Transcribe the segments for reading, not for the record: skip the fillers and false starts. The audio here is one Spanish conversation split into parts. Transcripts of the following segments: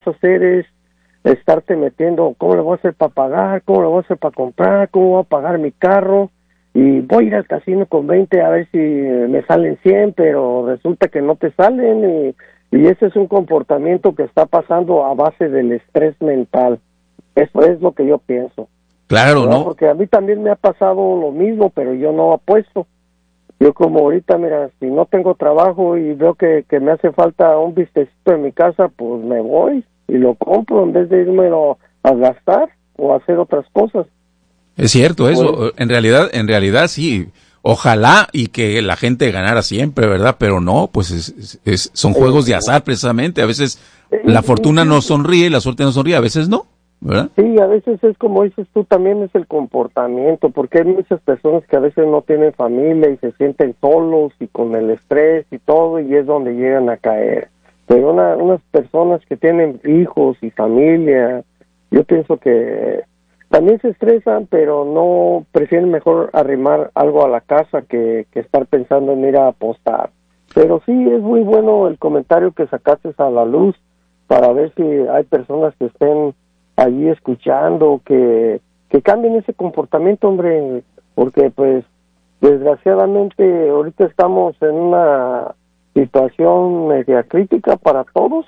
a hacer es estarte metiendo, ¿cómo le voy a hacer para pagar? ¿Cómo le voy a hacer para comprar? ¿Cómo voy a pagar mi carro? Y voy a ir al casino con 20 a ver si me salen 100, pero resulta que no te salen, y ese es un comportamiento que está pasando a base del estrés mental. Eso es lo que yo pienso. Claro, ¿verdad? ¿no? Porque a mí también me ha pasado lo mismo, pero yo no apuesto. Yo como ahorita, mira, si no tengo trabajo y veo que me hace falta un bistecito en mi casa, pues me voy y lo compro en vez de irme a gastar o a hacer otras cosas. Es cierto eso, en realidad sí, ojalá y que la gente ganara siempre, ¿verdad? Pero no, pues son juegos de azar precisamente, a veces la fortuna nos sonríe, la suerte nos sonríe, a veces no, ¿verdad? Sí, a veces es como dices tú, también es el comportamiento, porque hay muchas personas que a veces no tienen familia y se sienten solos y con el estrés y todo, y es donde llegan a caer. Pero unas personas que tienen hijos y familia, yo pienso que también se estresan, pero no, prefieren mejor arrimar algo a la casa que estar pensando en ir a apostar. Pero sí, es muy bueno el comentario que sacaste a la luz para ver si hay personas que estén allí escuchando, que cambien ese comportamiento, hombre, porque pues desgraciadamente ahorita estamos en una situación media crítica para todos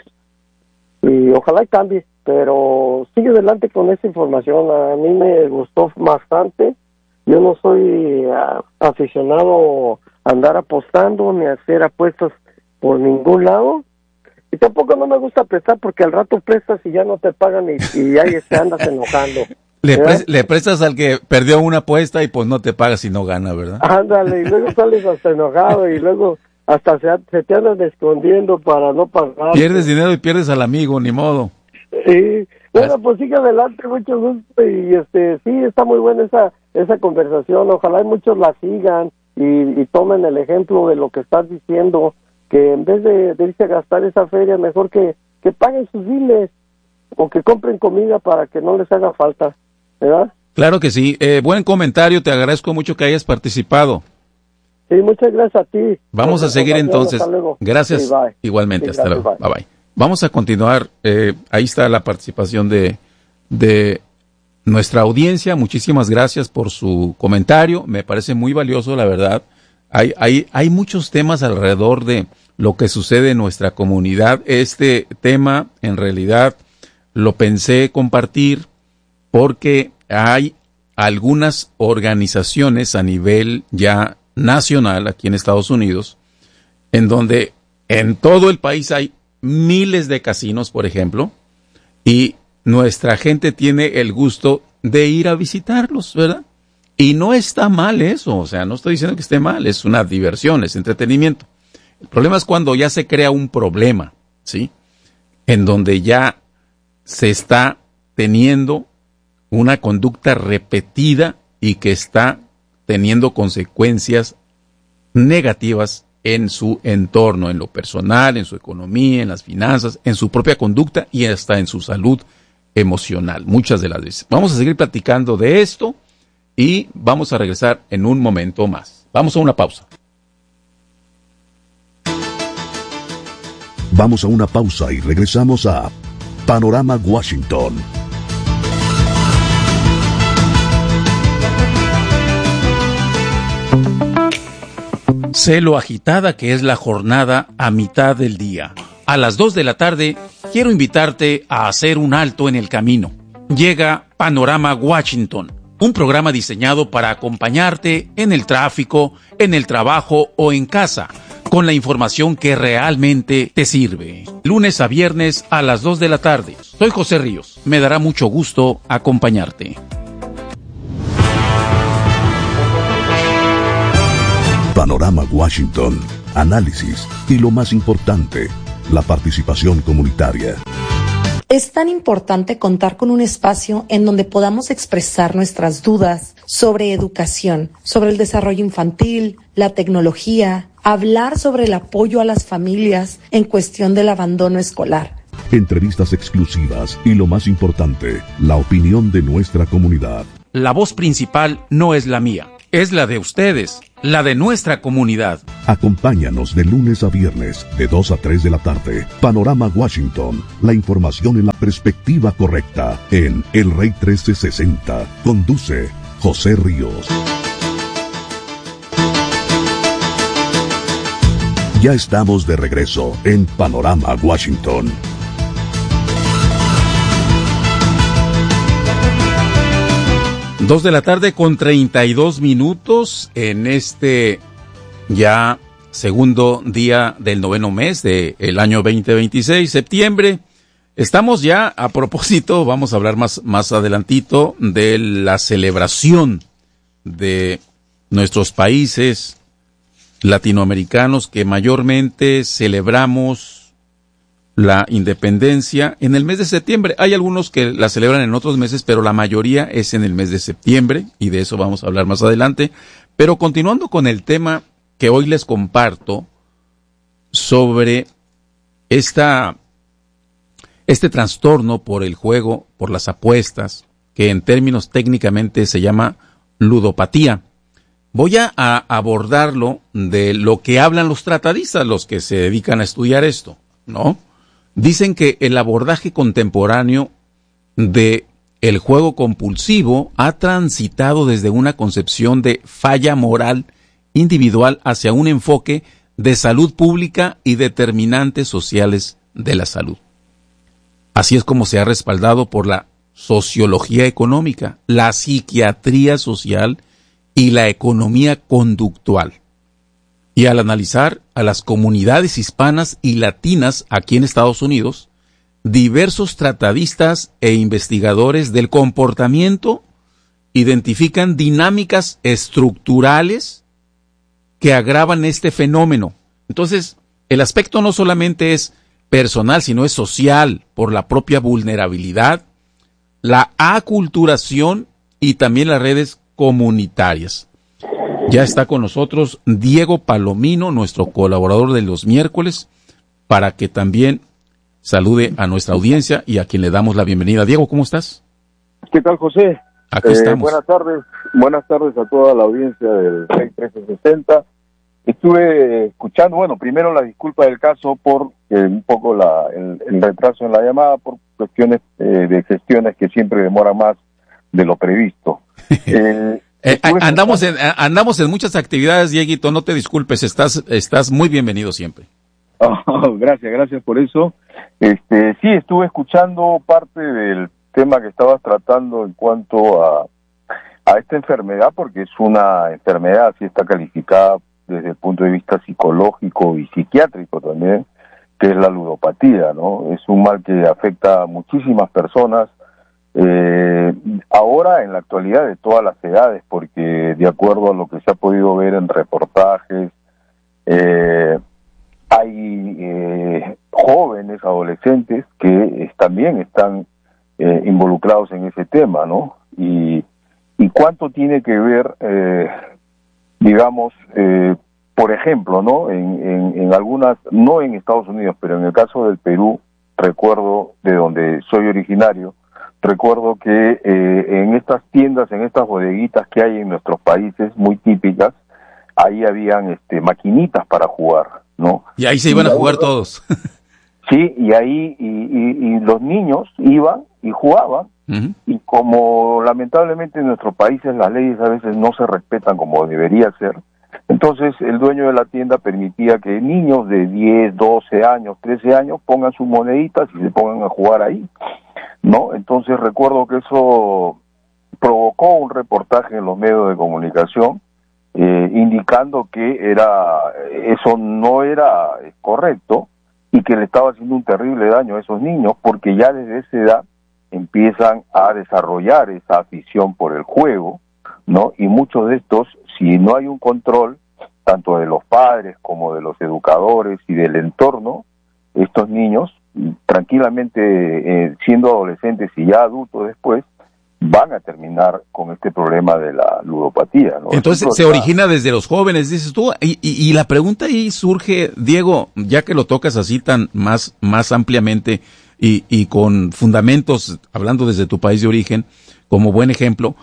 y ojalá y cambie, pero sigue adelante con esa información. A mí me gustó bastante. Yo no soy aficionado a andar apostando ni a hacer apuestas por ningún lado, y tampoco no me gusta prestar porque al rato prestas y ya no te pagan y ahí te andas enojando. Le prestas al que perdió una apuesta y pues no te paga si no gana, ¿verdad? Ándale, y luego sales hasta enojado y luego hasta se te andan escondiendo para no pagar. Pierdes dinero y pierdes al amigo, ni modo. Sí, bueno, pues sigue adelante, mucho gusto, y sí, está muy buena esa conversación, ojalá y muchos la sigan y tomen el ejemplo de lo que estás diciendo, que en vez de irse a gastar esa feria, mejor que paguen sus biles o que compren comida para que no les haga falta, ¿verdad? Claro que sí, buen comentario, te agradezco mucho que hayas participado. Sí, muchas gracias a ti. Vamos a seguir entonces. Hasta luego. Gracias. Sí, bye. Igualmente, Sí, hasta gracias, luego. bye. Bye bye. Vamos a continuar. Ahí está la participación de nuestra audiencia. Muchísimas gracias por su comentario. Me parece muy valioso, la verdad. Hay muchos temas alrededor de lo que sucede en nuestra comunidad. Este tema, en realidad, lo pensé compartir porque hay algunas organizaciones a nivel ya nacional aquí en Estados Unidos, en donde en todo el país hay miles de casinos, por ejemplo, y nuestra gente tiene el gusto de ir a visitarlos, ¿verdad? Y no está mal eso, o sea, no estoy diciendo que esté mal, es una diversión, es entretenimiento. El problema es cuando ya se crea un problema, ¿sí? En donde ya se está teniendo una conducta repetida y que está teniendo consecuencias negativas en su entorno, en lo personal, en su economía, en las finanzas, en su propia conducta y hasta en su salud emocional, muchas de las veces. Vamos a seguir platicando de esto y vamos a regresar en un momento más. Vamos a una pausa. Vamos a una pausa y regresamos a Panorama Washington. Sé lo agitada que es la jornada a mitad del día. A las 2 de la tarde, quiero invitarte a hacer un alto en el camino. Llega Panorama Washington, un programa diseñado para acompañarte en el tráfico, en el trabajo o en casa, con la información que realmente te sirve. Lunes a viernes a las 2 de la tarde. Soy José Ríos. Me dará mucho gusto acompañarte. Panorama Washington, análisis y lo más importante, la participación comunitaria. Es tan importante contar con un espacio en donde podamos expresar nuestras dudas sobre educación, sobre el desarrollo infantil, la tecnología, hablar sobre el apoyo a las familias en cuestión del abandono escolar. Entrevistas exclusivas y lo más importante, la opinión de nuestra comunidad. La voz principal no es la mía, es la de ustedes. la de nuestra comunidad. Acompáñanos de lunes a viernes, de 2 a 3 de la tarde. Panorama Washington, la información en la perspectiva correcta, en El Rey 1360. Conduce José Ríos. Ya estamos de regreso en Panorama Washington. 2 de la tarde con 32 minutos en este ya segundo día del noveno mes del año 2026, septiembre. Estamos ya, a propósito, vamos a hablar más adelantito de la celebración de nuestros países latinoamericanos que mayormente celebramos la independencia en el mes de septiembre. Hay algunos que la celebran en otros meses, pero la mayoría es en el mes de septiembre, y de eso vamos a hablar más adelante. Pero continuando con el tema que hoy les comparto sobre este trastorno por el juego, por las apuestas, que en términos técnicamente se llama ludopatía. Voy a abordarlo de lo que hablan los tratadistas, los que se dedican a estudiar esto, ¿no? Dicen que el abordaje contemporáneo de el juego compulsivo ha transitado desde una concepción de falla moral individual hacia un enfoque de salud pública y determinantes sociales de la salud. Así es como se ha respaldado por la sociología económica, la psiquiatría social y la economía conductual. Y al analizar a las comunidades hispanas y latinas aquí en Estados Unidos, diversos tratadistas e investigadores del comportamiento identifican dinámicas estructurales que agravan este fenómeno. Entonces, el aspecto no solamente es personal, sino es social, por la propia vulnerabilidad, la aculturación y también las redes comunitarias. Ya está con nosotros Diego Palomino, nuestro colaborador de los miércoles, para que también salude a nuestra audiencia y a quien le damos la bienvenida. Diego, ¿cómo estás? ¿Qué tal, José? Aquí estamos. Buenas tardes a toda la audiencia del Rey 1360. Estuve escuchando, primero la disculpa del caso por un poco el retraso en la llamada, por cuestiones de gestiones que siempre demoran más de lo previsto. Andamos en muchas actividades, Dieguito, no te disculpes, estás muy bienvenido siempre. Gracias por eso. Sí, estuve escuchando parte del tema que estabas tratando en cuanto a esta enfermedad, porque es una enfermedad, así está calificada desde el punto de vista psicológico y psiquiátrico también, que es la ludopatía, ¿no? Es un mal que afecta a muchísimas personas, ahora en la actualidad de todas las edades, porque de acuerdo a lo que se ha podido ver en reportajes, hay jóvenes, adolescentes que también están involucrados en ese tema, ¿no? Y cuánto tiene que ver, por ejemplo, ¿no? En algunas, no en Estados Unidos, pero en el caso del Perú, recuerdo, de donde soy originario, recuerdo que en estas tiendas, en estas bodeguitas que hay en nuestros países, muy típicas, ahí habían maquinitas para jugar, ¿no? Y ahí se iban a jugar todos. Sí, y ahí y los niños iban y jugaban, uh-huh. Y como lamentablemente en nuestros países las leyes a veces no se respetan como debería ser, entonces el dueño de la tienda permitía que niños de 10, 12 años, 13 años pongan sus moneditas y se pongan a jugar ahí, ¿no? Entonces recuerdo que eso provocó un reportaje en los medios de comunicación indicando que eso no era correcto y que le estaba haciendo un terrible daño a esos niños, porque ya desde esa edad empiezan a desarrollar esa afición por el juego, ¿no? Y muchos de estos, si no hay un control, tanto de los padres como de los educadores y del entorno, estos niños, tranquilamente siendo adolescentes y ya adultos después, van a terminar con este problema de la ludopatía, ¿no? Entonces se origina desde los jóvenes, dices tú, y la pregunta ahí surge, Diego, ya que lo tocas así tan más ampliamente y con fundamentos, hablando desde tu país de origen, como buen ejemplo,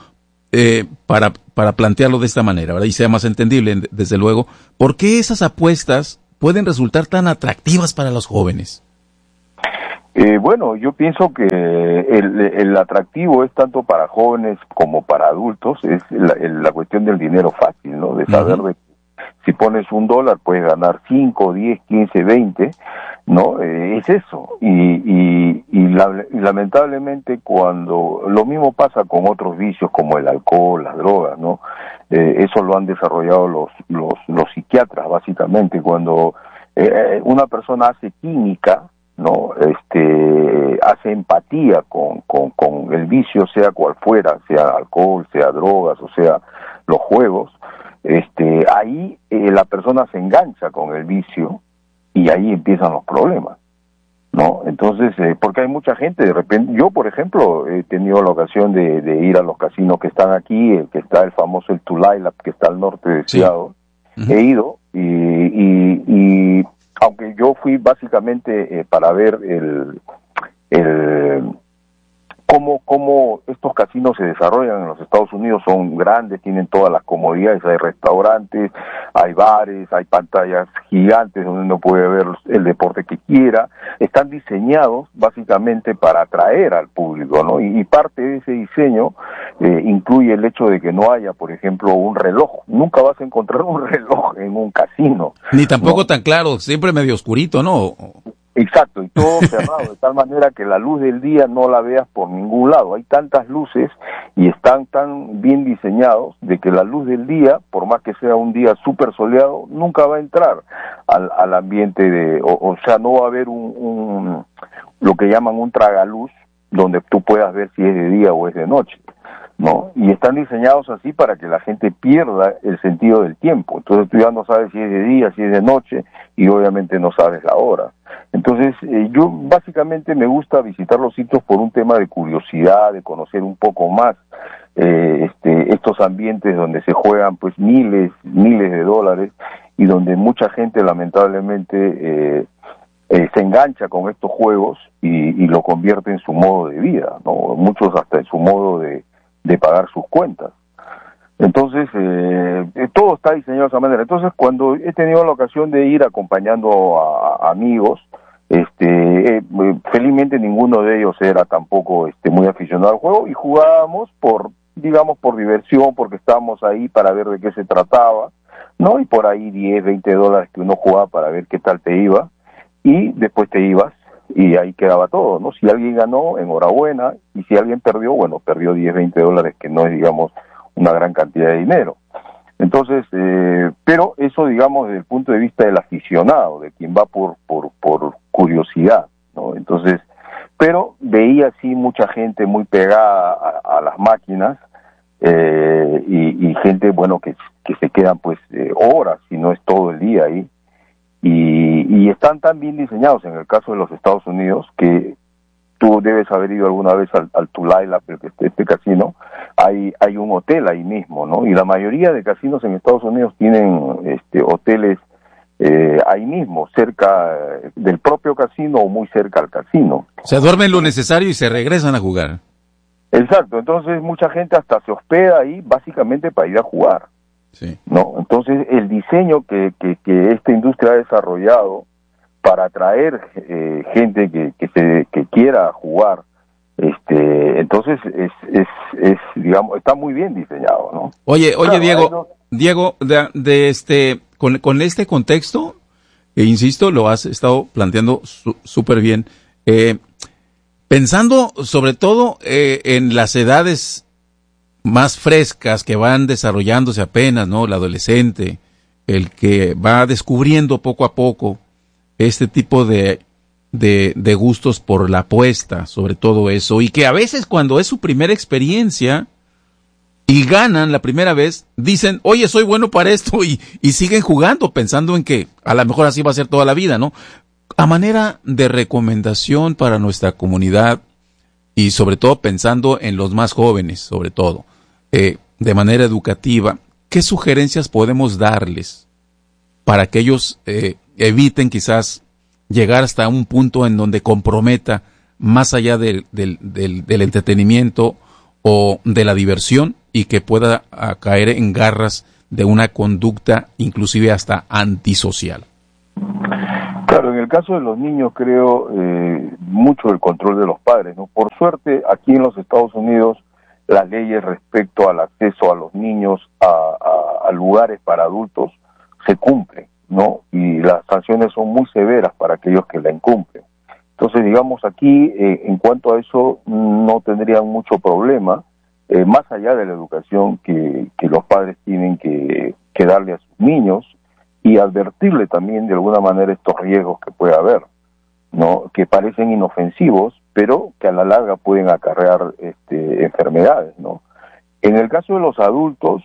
para plantearlo de esta manera, ¿verdad? Y sea más entendible, desde luego, ¿por qué esas apuestas pueden resultar tan atractivas para los jóvenes? Bueno, yo pienso que el atractivo es tanto para jóvenes como para adultos, es la cuestión del dinero fácil, ¿no? De saber de si pones $1 puedes ganar 5, 10, 15, 20, ¿no? Es eso. Y lamentablemente cuando lo mismo pasa con otros vicios como el alcohol, las drogas, ¿no? Eso lo han desarrollado los psiquiatras, básicamente. Cuando una persona hace química, ¿no? Hace empatía con el vicio, sea cual fuera, sea alcohol, sea drogas, o sea los juegos, ahí la persona se engancha con el vicio y ahí empiezan los problemas, ¿no? Entonces, porque hay mucha gente, de repente, yo por ejemplo he tenido la ocasión de ir a los casinos que están aquí, el que está el famoso el Tulalip, que está al norte de Seattle, he ido y aunque yo fui básicamente para ver cómo estos casinos se desarrollan en los Estados Unidos, son grandes, tienen todas las comodidades, hay restaurantes, hay bares, hay pantallas gigantes donde uno puede ver el deporte que quiera, están diseñados básicamente para atraer al público, ¿no? Y parte de ese diseño incluye el hecho de que no haya, por ejemplo, un reloj. Nunca vas a encontrar un reloj en un casino. Ni tampoco, ¿no?, tan claro, siempre medio oscurito, ¿no? Exacto, y todo cerrado, de tal manera que la luz del día no la veas por ningún lado. Hay tantas luces y están tan bien diseñados de que la luz del día, por más que sea un día súper soleado, nunca va a entrar al ambiente o sea, no va a haber lo que llaman un tragaluz, donde tú puedas ver si es de día o es de noche, ¿no? Y están diseñados así para que la gente pierda el sentido del tiempo. Entonces tú ya no sabes si es de día, si es de noche, y obviamente no sabes la hora. Entonces yo básicamente me gusta visitar los sitios por un tema de curiosidad, de conocer un poco más estos ambientes donde se juegan pues miles de dólares y donde mucha gente lamentablemente se engancha con estos juegos y lo convierte en su modo de vida, ¿no? Muchos hasta en su modo de pagar sus cuentas. Entonces, todo está diseñado de esa manera. Entonces, cuando he tenido la ocasión de ir acompañando a amigos, felizmente ninguno de ellos era tampoco muy aficionado al juego y jugábamos por diversión, porque estábamos ahí para ver de qué se trataba, ¿no? Y por ahí $10, $20 que uno jugaba para ver qué tal te iba, y después te ibas, y ahí quedaba todo, ¿no? Si alguien ganó, enhorabuena, y si alguien perdió, bueno, perdió $10, $20, que no es, digamos, una gran cantidad de dinero. Entonces, pero eso, digamos, desde el punto de vista del aficionado, de quien va por curiosidad, ¿no? Entonces, pero veía así mucha gente muy pegada a las máquinas, y gente, bueno, que se quedan pues horas, si no es todo el día ahí, y están tan bien diseñados en el caso de los Estados Unidos, que tú debes haber ido alguna vez al Tulalip, este casino, hay un hotel ahí mismo, ¿no? Y la mayoría de casinos en Estados Unidos tienen hoteles ahí mismo, cerca del propio casino o muy cerca al casino. Se duermen lo necesario y se regresan a jugar. Exacto, entonces mucha gente hasta se hospeda ahí básicamente para ir a jugar. Sí. ¿No? Entonces el diseño que esta industria ha desarrollado para atraer gente que quiera jugar, entonces es digamos, está muy bien diseñado, ¿no? Oye, Diego, con este contexto, insisto, lo has estado planteando súper bien, pensando sobre todo en las edades más frescas que van desarrollándose apenas, ¿no? El adolescente, el que va descubriendo poco a poco este tipo de gustos por la apuesta, sobre todo eso, y que a veces cuando es su primera experiencia y ganan la primera vez, dicen, oye, soy bueno para esto, y siguen jugando pensando en que a lo mejor así va a ser toda la vida, ¿no? A manera de recomendación para nuestra comunidad, y sobre todo pensando en los más jóvenes, sobre todo, de manera educativa, ¿qué sugerencias podemos darles para que ellos eviten quizás llegar hasta un punto en donde comprometa, más allá del entretenimiento o de la diversión y que pueda caer en garras de una conducta inclusive hasta antisocial. Claro, en el caso de los niños creo mucho el control de los padres, ¿no? Por suerte, aquí en los Estados Unidos, las leyes respecto al acceso a los niños a lugares para adultos se cumplen, ¿no? Y las sanciones son muy severas para aquellos que la incumplen. Entonces, digamos, aquí, en cuanto a eso, no tendrían mucho problema, más allá de la educación que los padres tienen que darle a sus niños y advertirle también de alguna manera estos riesgos que puede haber, ¿no? Que parecen inofensivos, pero que a la larga pueden acarrear enfermedades, ¿no? En el caso de los adultos,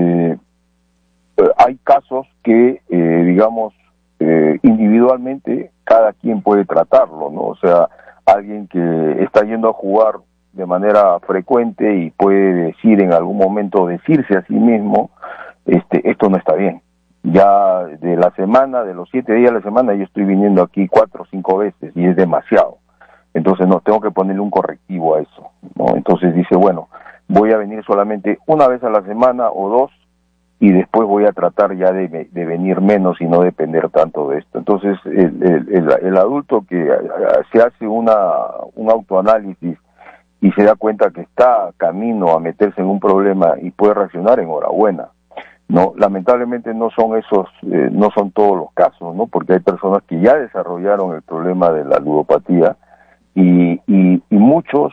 hay casos que, digamos, individualmente cada quien puede tratarlo, ¿no? O sea, alguien que está yendo a jugar de manera frecuente y puede decir en algún momento, decirse a sí mismo, esto no está bien. Ya de la semana, de los 7 días de la semana, yo estoy viniendo aquí 4 o 5 veces y es demasiado. Entonces no, tengo que ponerle un correctivo a eso, ¿no? Entonces dice, bueno, voy a venir solamente una vez a la semana o 2 y después voy a tratar ya de venir menos y no depender tanto de esto. Entonces el adulto que se hace un autoanálisis y se da cuenta que está camino a meterse en un problema y puede reaccionar, enhorabuena. No, lamentablemente no son todos los casos, ¿no? Porque hay personas que ya desarrollaron el problema de la ludopatía y muchos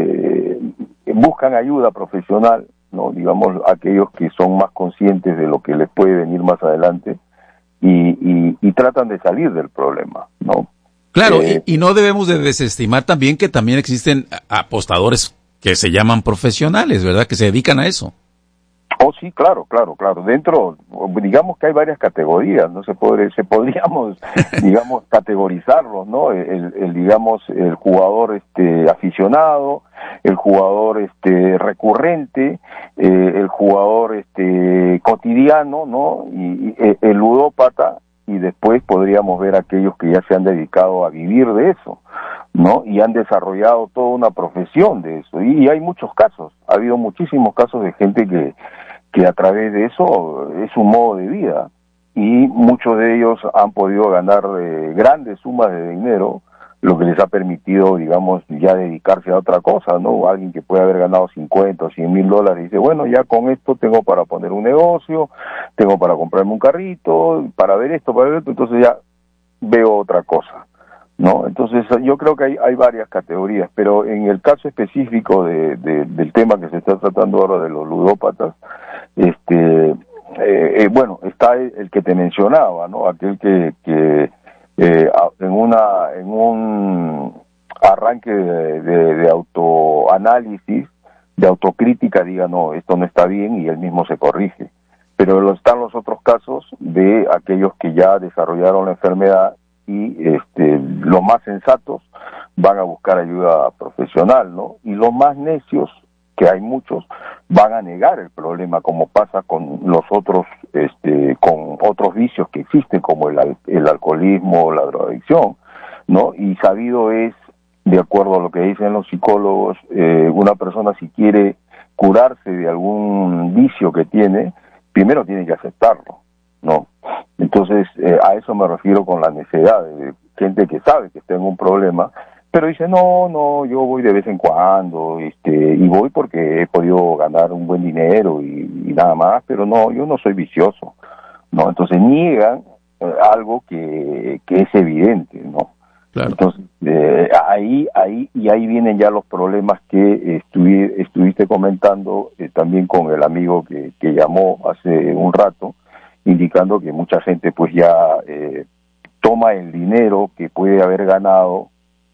buscan ayuda profesional, ¿no? Digamos, aquellos que son más conscientes de lo que les puede venir más adelante y tratan de salir del problema, ¿no? Claro, y no debemos de desestimar también que también existen apostadores que se llaman profesionales, ¿verdad? Que se dedican a eso. Oh, sí, claro. Dentro, digamos que hay varias categorías, ¿no? Podríamos, digamos, categorizarlos, ¿no? Digamos, el jugador, aficionado, el jugador, recurrente, el jugador, cotidiano, ¿no? Y el ludópata, y después podríamos ver aquellos que ya se han dedicado a vivir de eso, ¿no? Y han desarrollado toda una profesión de eso. Y hay muchos casos, ha habido muchísimos casos de gente que a través de eso es un modo de vida. Y muchos de ellos han podido ganar grandes sumas de dinero, lo que les ha permitido, digamos, ya dedicarse a otra cosa, ¿no? Alguien que puede haber ganado 50 o 100 mil dólares y dice, bueno, ya con esto tengo para poner un negocio, tengo para comprarme un carrito, para ver esto, entonces ya veo otra cosa, ¿no? Entonces yo creo que hay varias categorías, pero en el caso específico del tema que se está tratando ahora de los ludópatas, bueno, está el que te mencionaba, ¿no? Aquel que en un arranque de autoanálisis, de autocrítica, diga, no, esto no está bien, y él mismo se corrige. Pero están los otros casos de aquellos que ya desarrollaron la enfermedad y los más sensatos van a buscar ayuda profesional, ¿no? Y los más necios, que hay muchos, van a negar el problema, como pasa con los otros, con otros vicios que existen, como el alcoholismo o la drogadicción, ¿no? Y sabido es, de acuerdo a lo que dicen los psicólogos, una persona, si quiere curarse de algún vicio que tiene, primero tiene que aceptarlo, ¿no? Entonces, a eso me refiero con la necedad de gente que sabe que está en un problema, pero dice, no, yo voy de vez en cuando, y voy porque he podido ganar un buen dinero y nada más, pero no, yo no soy vicioso, ¿no? Entonces niegan algo que es evidente, ¿no? Claro. Entonces, ahí vienen ya los problemas que estuviste comentando también con el amigo que llamó hace un rato, indicando que mucha gente pues ya toma el dinero que puede haber ganado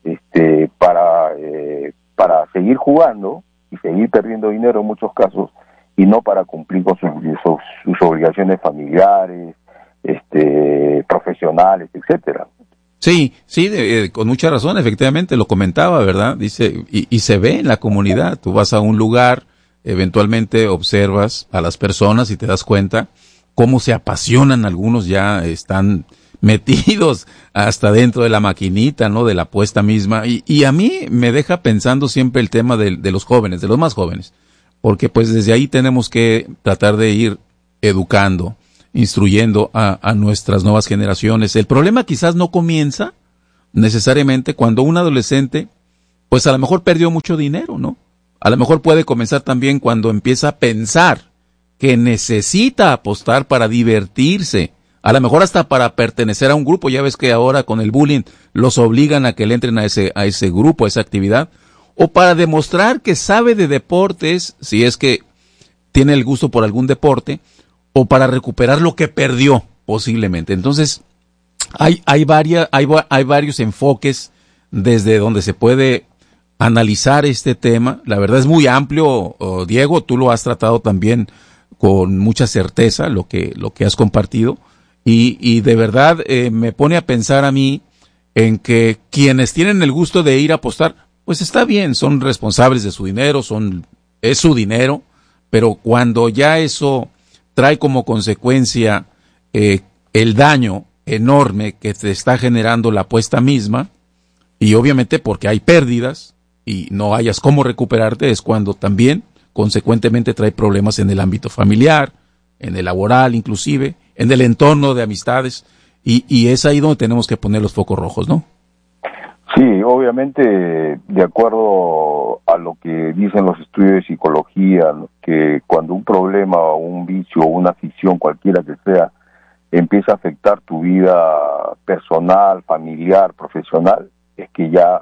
para seguir jugando y seguir perdiendo dinero en muchos casos, y no para cumplir con sus obligaciones familiares, profesionales, etcétera. Sí, con mucha razón, efectivamente, lo comentaba, ¿verdad? Dice, y se ve en la comunidad. Tú vas a un lugar, eventualmente observas a las personas y te das cuenta cómo se apasionan. Algunos ya están metidos hasta dentro de la maquinita, ¿no? De la apuesta misma. Y a mí me deja pensando siempre el tema de los jóvenes, de los más jóvenes. Porque pues desde ahí tenemos que tratar de ir educando, instruyendo a nuestras nuevas generaciones. El problema quizás no comienza necesariamente cuando un adolescente, pues a lo mejor perdió mucho dinero, ¿no? A lo mejor puede comenzar también cuando empieza a pensar que necesita apostar para divertirse, a lo mejor hasta para pertenecer a un grupo. Ya ves que ahora con el bullying los obligan a que le entren a ese grupo, a esa actividad, o para demostrar que sabe de deportes, si es que tiene el gusto por algún deporte, o para recuperar lo que perdió posiblemente. Entonces, hay varios enfoques desde donde se puede analizar este tema. La verdad es muy amplio, Diego, tú lo has tratado también con mucha certeza, lo que has compartido, y de verdad me pone a pensar a mí en que quienes tienen el gusto de ir a apostar, pues está bien, son responsables de su dinero, es su dinero, pero cuando ya eso trae como consecuencia el daño enorme que te está generando la apuesta misma, y obviamente porque hay pérdidas y no hayas cómo recuperarte, es cuando también consecuentemente trae problemas en el ámbito familiar, en el laboral inclusive, en el entorno de amistades, y es ahí donde tenemos que poner los focos rojos, ¿no? Sí, obviamente, de acuerdo a lo que dicen los estudios de psicología, ¿no?, que cuando un problema o un vicio o una afición, cualquiera que sea, empieza a afectar tu vida personal, familiar, profesional, es que ya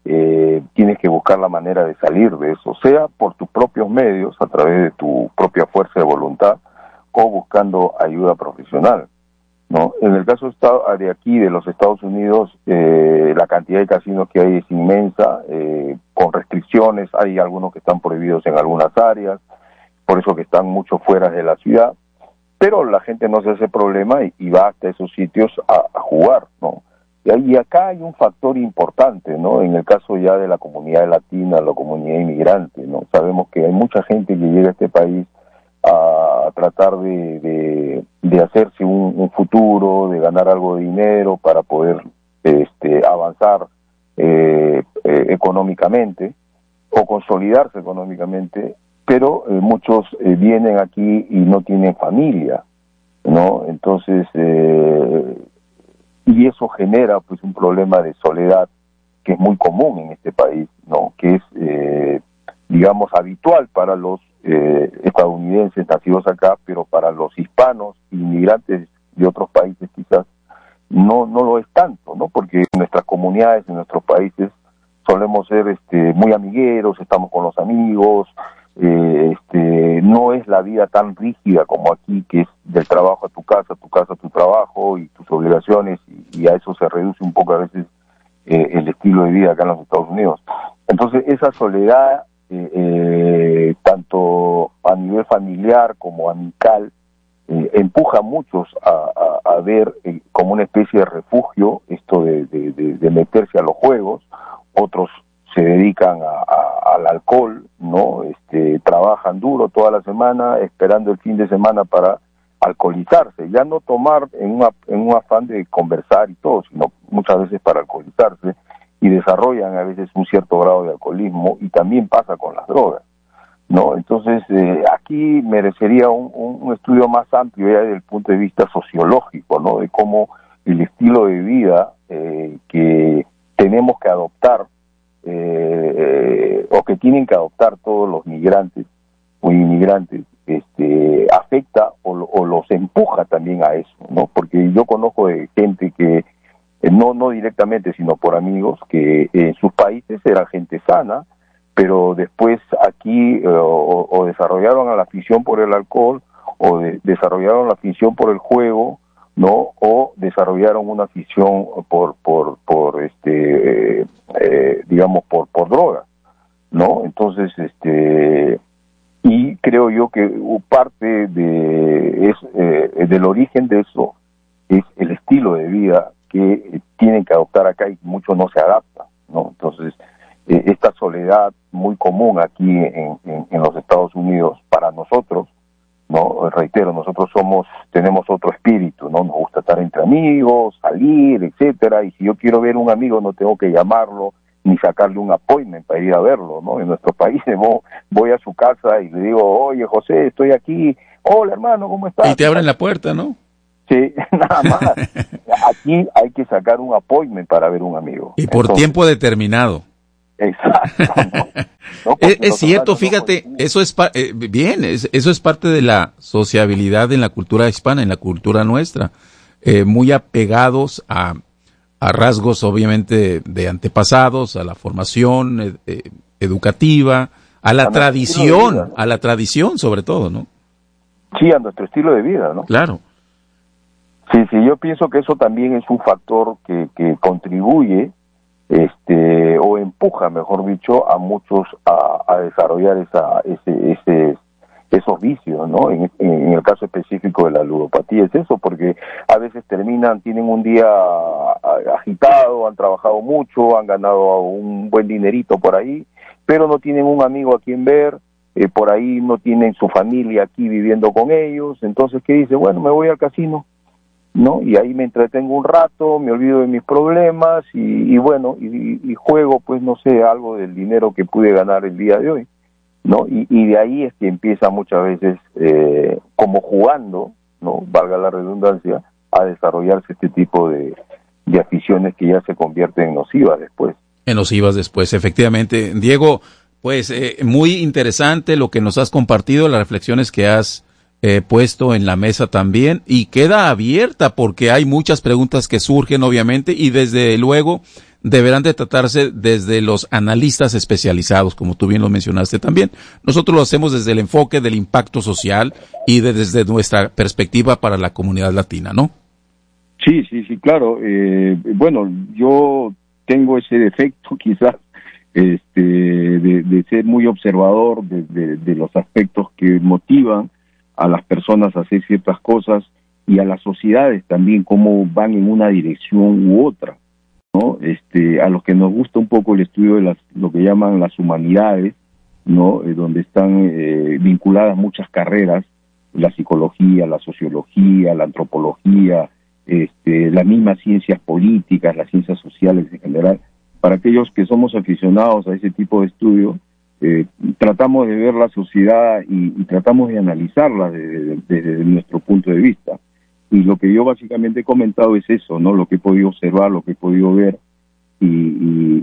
tienes que buscar la manera de salir de eso, sea por tus propios medios, a través de tu propia fuerza de voluntad, o buscando ayuda profesional, ¿no? En el caso de aquí, de los Estados Unidos, la cantidad de casinos que hay es inmensa, con restricciones. Hay algunos que están prohibidos en algunas áreas, por eso que están mucho fuera de la ciudad, pero la gente no se hace problema y va hasta esos sitios a jugar, ¿no? Y acá hay un factor importante, ¿no? En el caso ya de la comunidad latina, la comunidad inmigrante, ¿no? Sabemos que hay mucha gente que llega a este país a tratar de hacerse un futuro, de ganar algo de dinero para poder avanzar económicamente o consolidarse económicamente, pero muchos vienen aquí y no tienen familia, ¿no? Entonces, y eso genera pues un problema de soledad que es muy común en este país, ¿no? Que es, digamos, habitual para los estadounidenses nacidos acá, pero para los hispanos, inmigrantes de otros países quizás no lo es tanto, ¿no? Porque en nuestras comunidades, en nuestros países, solemos ser muy amigueros, estamos con los amigos, no es la vida tan rígida como aquí, que es del trabajo a tu casa a tu trabajo y tus obligaciones, y a eso se reduce un poco a veces el estilo de vida acá en los Estados Unidos. Entonces esa soledad, tanto a nivel familiar como amical, empuja a muchos a ver como una especie de refugio esto de meterse a los juegos. Otros se dedican al alcohol, ¿no? Trabajan duro toda la semana esperando el fin de semana para alcoholizarse, ya no tomar en un afán de conversar y todo, sino muchas veces para alcoholizarse, y desarrollan a veces un cierto grado de alcoholismo, y también pasa con las drogas, ¿no? Entonces, aquí merecería un estudio más amplio ya desde el punto de vista sociológico, ¿no? De cómo el estilo de vida que tenemos que adoptar, o que tienen que adoptar todos los migrantes o inmigrantes, afecta o los empuja también a eso, ¿no? Porque yo conozco de gente que, no directamente, sino por amigos, que en sus países era gente sana, pero después aquí o desarrollaron la afición por el alcohol, o desarrollaron la afición por el juego, ¿no? O desarrollaron una afición por digamos, por drogas, ¿no? Entonces, y creo yo que parte del origen de eso es el estilo de vida que tienen que adoptar acá, y muchos no se adaptan, ¿no? Entonces, esta soledad muy común aquí en los Estados Unidos para nosotros, ¿no? Reitero, nosotros tenemos otro espíritu, ¿no? Nos gusta estar entre amigos, salir, etcétera, y si yo quiero ver un amigo no tengo que llamarlo ni sacarle un appointment para ir a verlo, ¿no? En nuestro país voy a su casa y le digo, oye, José, estoy aquí, hola hermano, ¿cómo estás? Y te abren la puerta, ¿no? Sí, nada más. Aquí hay que sacar un appointment para ver un amigo. Y por tiempo determinado. Exacto. ¿No? Es cierto, fíjate, eso es eso es parte de la sociabilidad en la cultura hispana, en la cultura nuestra, muy apegados a rasgos obviamente de antepasados, a la formación educativa, a la tradición sobre todo, ¿no? Sí, a nuestro estilo de vida, ¿no? Claro. Sí, yo pienso que eso también es un factor que contribuye o empuja, mejor dicho, a muchos a desarrollar esos vicios, ¿no? En el caso específico de la ludopatía es eso, porque a veces tienen un día agitado, han trabajado mucho, han ganado un buen dinerito por ahí, pero no tienen un amigo a quien ver, por ahí no tienen su familia aquí viviendo con ellos, entonces, ¿qué dice? Bueno, me voy al casino, ¿no? Y ahí me entretengo un rato, me olvido de mis problemas y juego, pues no sé, algo del dinero que pude ganar el día de hoy, ¿no? Y de ahí es que empieza muchas veces, como jugando, ¿no? Valga la redundancia, a desarrollarse este tipo de aficiones que ya se convierten en nocivas después. En nocivas después, efectivamente. Diego, pues muy interesante lo que nos has compartido, las reflexiones que has puesto en la mesa también, y queda abierta porque hay muchas preguntas que surgen obviamente y desde luego deberán de tratarse desde los analistas especializados, como tú bien lo mencionaste también. Nosotros lo hacemos desde el enfoque del impacto social y desde nuestra perspectiva para la comunidad latina, ¿no? Sí, claro. Bueno, yo tengo ese defecto quizás de ser muy observador de los aspectos que motivan a las personas a hacer ciertas cosas y a las sociedades también, cómo van en una dirección u otra, ¿no? A los que nos gusta un poco el estudio de lo que llaman las humanidades, ¿no? Donde están vinculadas muchas carreras, la psicología, la sociología, la antropología, las mismas ciencias políticas, las ciencias sociales en general. Para aquellos que somos aficionados a ese tipo de estudio, tratamos de ver la sociedad y tratamos de analizarla desde nuestro punto de vista. Y lo que yo básicamente he comentado es eso, ¿no? Lo que he podido observar, lo que he podido ver y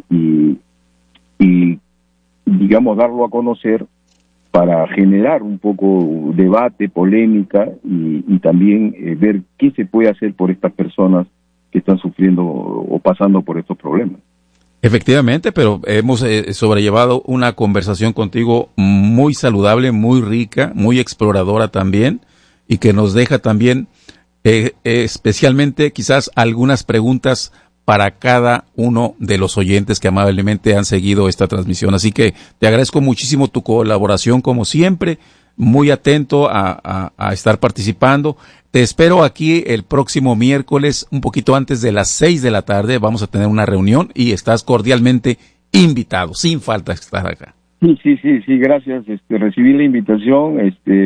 digamos, darlo a conocer para generar un poco debate, polémica y también ver qué se puede hacer por estas personas que están sufriendo o pasando por estos problemas. Efectivamente, pero hemos sobrellevado una conversación contigo muy saludable, muy rica, muy exploradora también, y que nos deja también especialmente quizás algunas preguntas para cada uno de los oyentes que amablemente han seguido esta transmisión. Así que te agradezco muchísimo tu colaboración como siempre, muy atento a estar participando. Te espero aquí el próximo miércoles, un poquito antes de las 6 de la tarde. Vamos a tener una reunión y estás cordialmente invitado, sin falta estar acá. Sí, gracias. Recibí la invitación,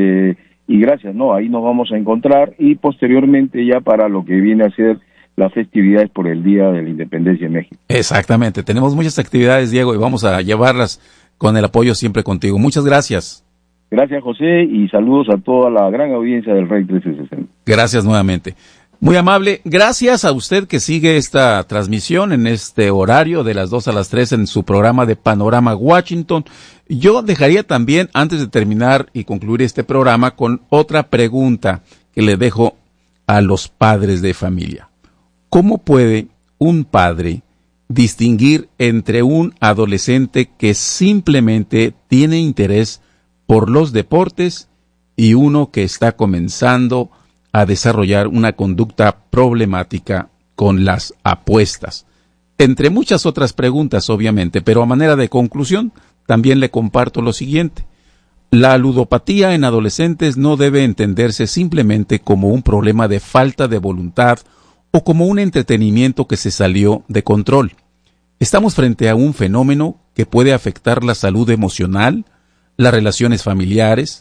y gracias, ¿no? Ahí nos vamos a encontrar y posteriormente ya para lo que viene a ser las festividades por el Día de la Independencia de México. Exactamente. Tenemos muchas actividades, Diego, y vamos a llevarlas con el apoyo siempre contigo. Muchas gracias. Gracias, José, y saludos a toda la gran audiencia del Rey 1360. Gracias nuevamente. Muy amable. Gracias a usted que sigue esta transmisión en este horario de las 2 a las 3 en su programa de Panorama Washington. Yo dejaría también, antes de terminar y concluir este programa, con otra pregunta que le dejo a los padres de familia. ¿Cómo puede un padre distinguir entre un adolescente que simplemente tiene interés por los deportes y uno que está comenzando a desarrollar una conducta problemática con las apuestas? Entre muchas otras preguntas, obviamente, pero a manera de conclusión, también le comparto lo siguiente. La ludopatía en adolescentes no debe entenderse simplemente como un problema de falta de voluntad o como un entretenimiento que se salió de control. Estamos frente a un fenómeno que puede afectar la salud emocional, las relaciones familiares,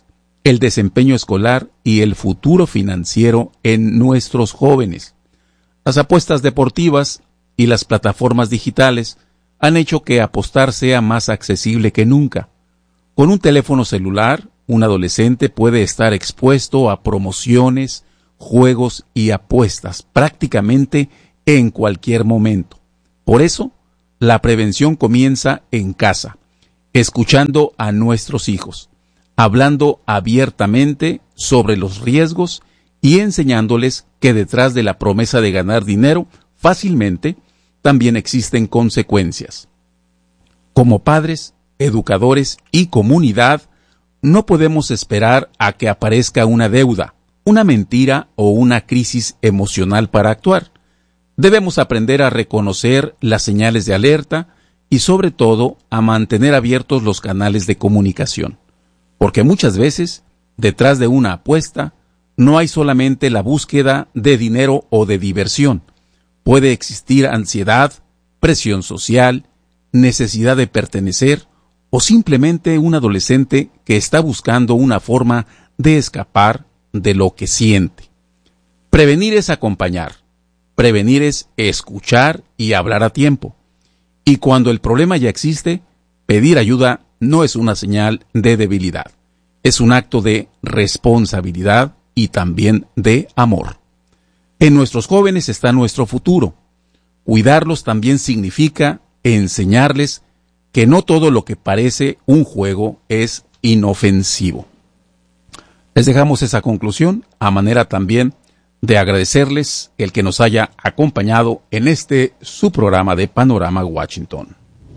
el desempeño escolar y el futuro financiero en nuestros jóvenes. Las apuestas deportivas y las plataformas digitales han hecho que apostar sea más accesible que nunca. Con un teléfono celular, un adolescente puede estar expuesto a promociones, juegos y apuestas prácticamente en cualquier momento. Por eso, la prevención comienza en casa, escuchando a nuestros hijos, hablando abiertamente sobre los riesgos y enseñándoles que detrás de la promesa de ganar dinero fácilmente también existen consecuencias. Como padres, educadores y comunidad, no podemos esperar a que aparezca una deuda, una mentira o una crisis emocional para actuar. Debemos aprender a reconocer las señales de alerta y sobre todo a mantener abiertos los canales de comunicación. Porque muchas veces, detrás de una apuesta, no hay solamente la búsqueda de dinero o de diversión. Puede existir ansiedad, presión social, necesidad de pertenecer o simplemente un adolescente que está buscando una forma de escapar de lo que siente. Prevenir es acompañar. Prevenir es escuchar y hablar a tiempo. Y cuando el problema ya existe, pedir ayuda no es una señal de debilidad. Es un acto de responsabilidad y también de amor. En nuestros jóvenes está nuestro futuro. Cuidarlos también significa enseñarles que no todo lo que parece un juego es inofensivo. Les dejamos esa conclusión a manera también de agradecerles el que nos haya acompañado en su programa de Panorama Washington.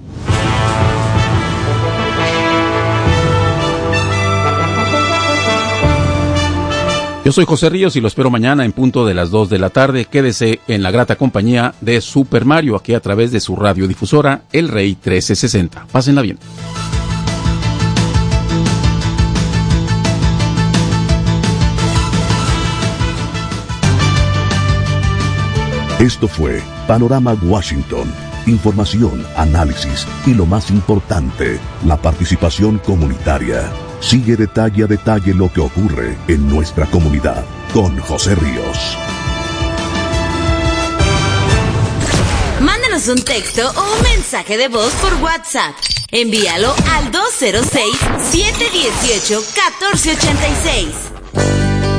Yo soy José Ríos y lo espero mañana en punto de las 2 de la tarde. Quédese en la grata compañía de Super Mario aquí a través de su radiodifusora El Rey 1360. Pásenla bien. Esto fue Panorama Washington. Información, análisis y lo más importante, la participación comunitaria. Sigue detalle a detalle lo que ocurre en nuestra comunidad con José Ríos. Mándanos un texto o un mensaje de voz por WhatsApp. Envíalo al 206-718-1486.